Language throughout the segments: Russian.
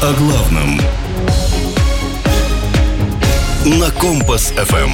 О главном на Компас-ФМ.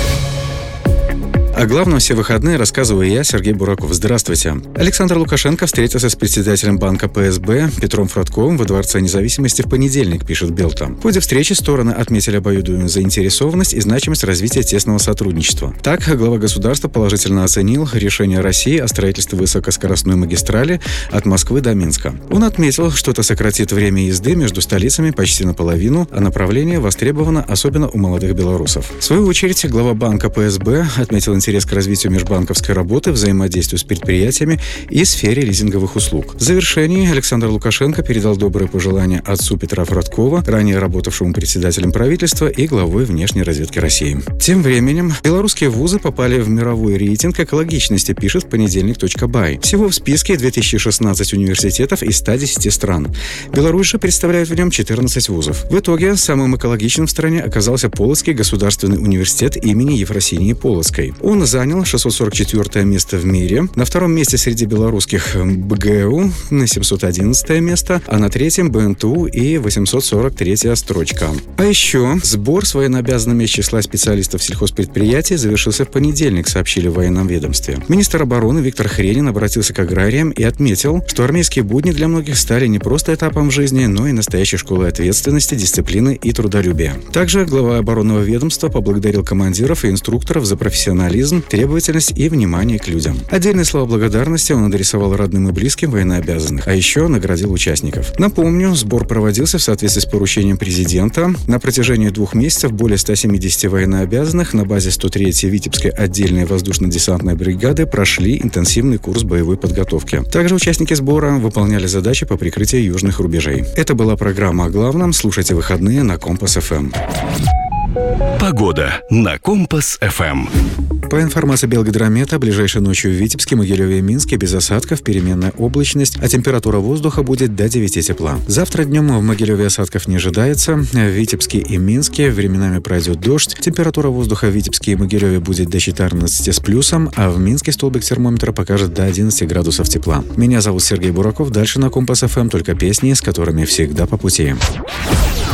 О главном все выходные рассказываю я, Сергей Бураков. Здравствуйте. Александр Лукашенко встретился с председателем банка ПСБ Петром Фродковым во Дворце независимости в понедельник, пишет Белта. В ходе встречи стороны отметили обоюдную заинтересованность и значимость развития тесного сотрудничества. Так, глава государства положительно оценил решение России о строительстве высокоскоростной магистрали от Москвы до Минска. Он отметил, что это сократит время езды между столицами почти наполовину, а направление востребовано особенно у молодых белорусов. В свою очередь, глава банка ПСБ отметил интерес к развитию межбанковской работы, взаимодействию с предприятиями и сфере лизинговых услуг. В завершении Александр Лукашенко передал добрые пожелания отцу Петра Фродкова, ранее работавшему председателем правительства и главой внешней разведки России. Тем временем белорусские вузы попали в мировой рейтинг экологичности, пишет в понедельник.бай. Всего в списке 2016 университетов из 110 стран. Беларусь же представляет в нем 14 вузов. В итоге самым экологичным в стране оказался Полоцкий государственный университет имени Ефросинии Полоцкой. Он занял 644 место в мире, на втором месте среди белорусских БГУ, на 711 место, а на третьем БНТУ и 843 строчка. А еще сбор с военнообязанными из числа специалистов сельхозпредприятий завершился в понедельник, сообщили в военном ведомстве. Министр обороны Виктор Хренин обратился к аграриям и отметил, что армейские будни для многих стали не просто этапом в жизни, но и настоящей школой ответственности, дисциплины и трудолюбия. Также глава оборонного ведомства поблагодарил командиров и инструкторов за профессионализм, требовательность и внимание к людям. Отдельные слова благодарности он адресовал родным и близким военнообязанных, а еще наградил участников. Напомню, сбор проводился в соответствии с поручением президента. На протяжении 2 месяцев более 170 военнообязанных на базе 103-й Витебской отдельной воздушно-десантной бригады прошли интенсивный курс боевой подготовки. Также участники сбора выполняли задачи по прикрытию южных рубежей. Это была программа о главном. Слушайте выходные на Компас-ФМ. Погода на Компас-ФМ. По информации Белгидромета, ближайшей ночью в Витебске, Могилеве и Минске без осадков, переменная облачность, а температура воздуха будет до 9 тепла. Завтра днем в Могилеве осадков не ожидается. В Витебске и Минске временами пройдет дождь. Температура воздуха в Витебске и Могилеве будет до 14 с плюсом, а в Минске столбик термометра покажет до 11 градусов тепла. Меня зовут Сергей Бураков. Дальше на Компас-ФМ только песни, с которыми всегда по пути.